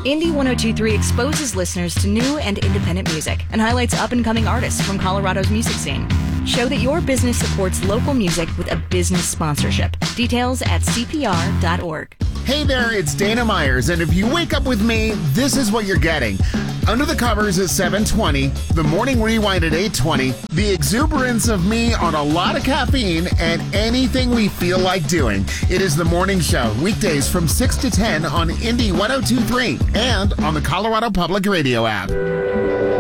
Indie 1023 exposes listeners to new and independent music and highlights up-and-coming artists from Colorado's music scene. Show that your business supports local music with a business sponsorship. Details at CPR.org. Hey there, it's Dana Myers, and if you wake up with me, this is what you're getting. Under the Covers at 7:20, the Morning Rewind at 8:20, the exuberance of me on a lot of caffeine, and anything we feel like doing. It is the morning show, weekdays from 6 to 10 on Indie 1023 and on the Colorado Public Radio app.